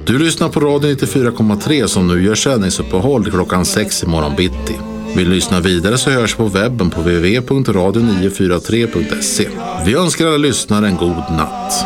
Du lyssnar på Radio 94,3 som nu gör sändningsuppehåll klockan 6 imorgon bitti. Vill lyssna vidare så hörs på webben på www.radio943.se. Vi önskar alla lyssnare en god natt.